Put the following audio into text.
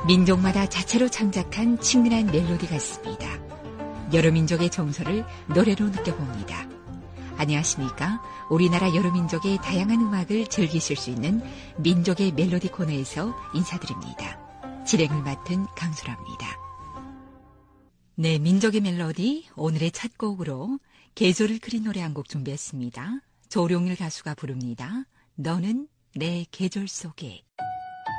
민족마다 자체로 창작한 친근한 멜로디 같습니다. 여러 민족의 정서를 노래로 느껴봅니다. 안녕하십니까? 우리나라 여러 민족의 다양한 음악을 즐기실 수 있는 민족의 멜로디 코너에서 인사드립니다. 진행을 맡은 강수라입니다. 네, 민족의 멜로디 오늘의 첫 곡으로 계절을 그린 노래 한 곡 준비했습니다. 조룡일 가수가 부릅니다. 너는 내 계절 속에.